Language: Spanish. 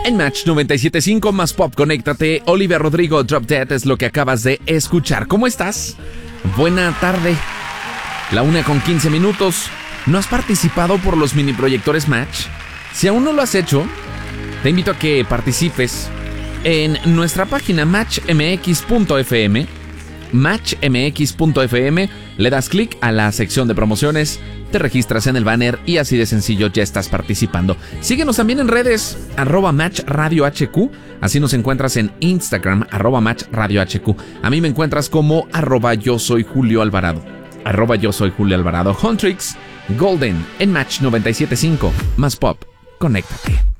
En Match 97.5 más pop, conéctate. Olivia Rodrigo, Drop Dead es lo que acabas de escuchar. ¿Cómo estás? Buena tarde. La 1:15. ¿No has participado por los mini proyectores Match? Si aún no lo has hecho, te invito a que participes en nuestra página matchmx.fm. matchmx.fm, le das clic a la sección de promociones, te registras en el banner y así de sencillo ya estás participando. Síguenos también en redes, @matchradiohq, así nos encuentras en Instagram, @matchradiohq. A mí me encuentras como @yo soy Julio Alvarado, @yo soy Julio Alvarado. Huntrix, Golden, en Match 97.5, más pop, conéctate.